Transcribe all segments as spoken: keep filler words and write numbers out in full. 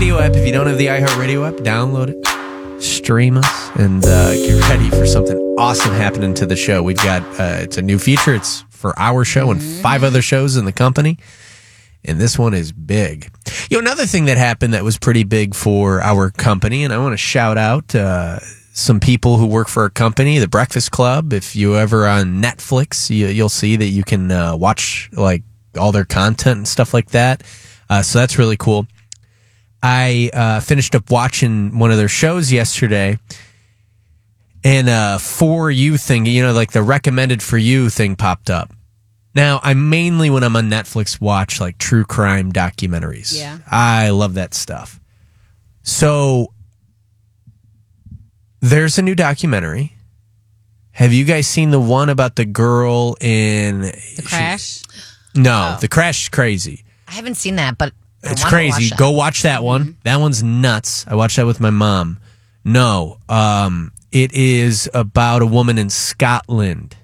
iHeartRadio app. If you don't have the iHeartRadio app, download it, stream us, and uh, get ready for something awesome happening to the show. We've got, uh, it's a new feature. It's for our show and five other shows in the company. And this one is big. You know, another thing that happened that was pretty big for our company, and I want to shout out uh, some people who work for our company, The Breakfast Club. If you ever on Netflix, you, you'll see that you can uh, watch like all their content and stuff like that. Uh, so that's really cool. I uh, finished up watching one of their shows yesterday, and a For You thing, you know, like the recommended for you thing popped up. Now, I mainly, when I'm on Netflix, watch like true crime documentaries. Yeah. I love that stuff. So, there's a new documentary. Have you guys seen the one about the girl in... The Crash? She, no, Oh. The Crash is crazy. I haven't seen that, but I It's wanna crazy. watch that. Go watch that one. Mm-hmm. That one's nuts. I watched that with my mom. No, um, it is about a woman in Scotland.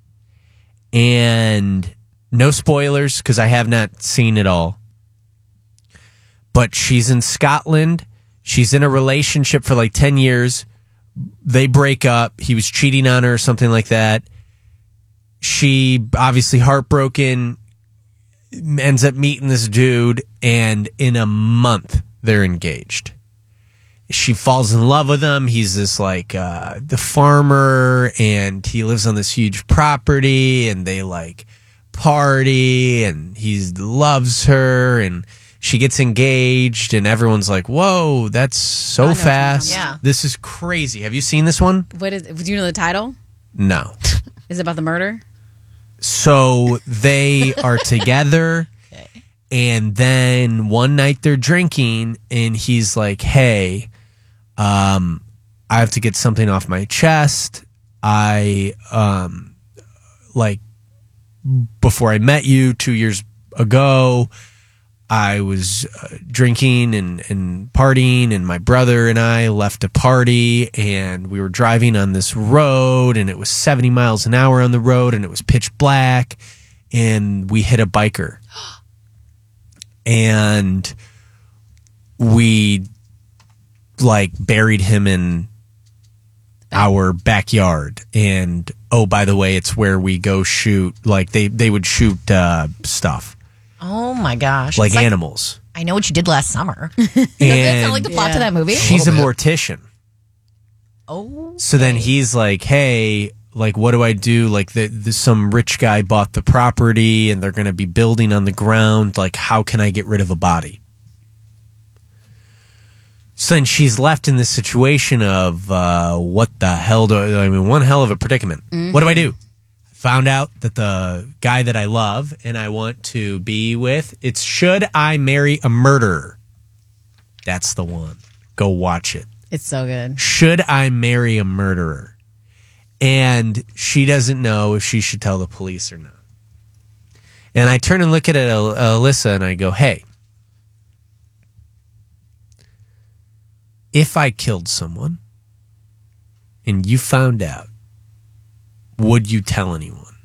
And no spoilers because I have not seen it all. But she's in Scotland. She's in a relationship for like ten years. They break up. He was cheating on her or something like that. She obviously heartbroken, ends up meeting this dude, and in a month they're engaged. She falls in love with him. He's this like uh, the farmer, and he lives on this huge property, and they like party, and he loves her, and she gets engaged, and everyone's like, "Whoa, that's so I know what you're fast! talking about. Yeah. This is crazy." Have you seen this one? What is? Do you know the title? No. Is it about the murder? So they are together, and then one night they're drinking, and he's like, "Hey, um, I have to get something off my chest. I, um, like, before I met you two years ago, I was uh, drinking and, and partying, and my brother and I left a party, and we were driving on this road, and it was seventy miles an hour on the road, and it was pitch black, and we hit a biker. And we, like, buried him in our backyard. And, oh, by the way, it's where we go shoot, like, they, they would shoot uh, stuff. Oh my gosh. Like It's animals. I know what you did last summer. Does And that sound like the plot Yeah. to that movie? she's a mortician. Oh. So then he's like, hey, like, what do I do? Like, the, the, some rich guy bought the property, and they're going to be building on the ground. Like, how can I get rid of a body? So then she's left in this situation of, uh, what the hell do I, I mean, one hell of a predicament. What do I do? Found out that the guy that I love and I want to be with, it's Should I Marry a Murderer? That's the one. Go watch it. It's so good. Should I Marry a Murderer? And she doesn't know if she should tell the police or not. And I turn and look at Al- Alyssa and I go, hey, if I killed someone and you found out, would you tell anyone?